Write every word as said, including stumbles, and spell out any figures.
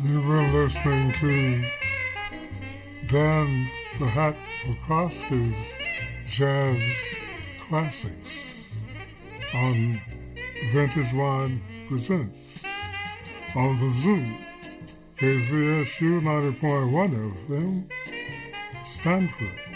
You've been listening to Dan the Hat McCoskey's Jazz Classics on Vintage Wine Presents on the Zoo, K Z S U ninety point one F M, Stanford.